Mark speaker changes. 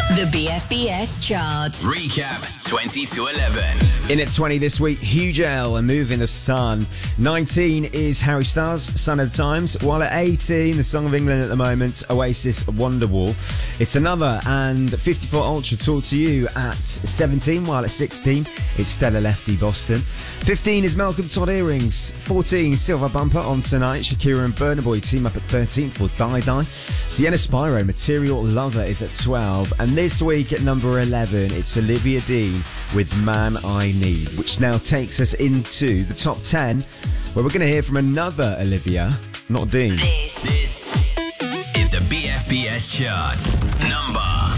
Speaker 1: The BFBS chart.
Speaker 2: Recap 20 to 11.
Speaker 3: In at 20 this week, Huge L and Move in the Sun. 19 is Harry Styles, Sign of the Times. While at 18, the Song of England at the moment, Oasis, Wonderwall. It's Another and 54 Ultra, Talk to You at 17. While at 16, it's Stella Lefty, Boston. 15 is Malcolm Todd, Earrings. 14, Silver Bumper, On Tonight. Shakira and Burna Boy team up at 13 for Die Die. Sienna Spyro, Material Lover is at 12. And this week at number 11, it's Olivia Dean with Man I Need, which now takes us into the top 10, where we're going to hear from another Olivia, not Dean.
Speaker 2: This is the BFBS chart. Number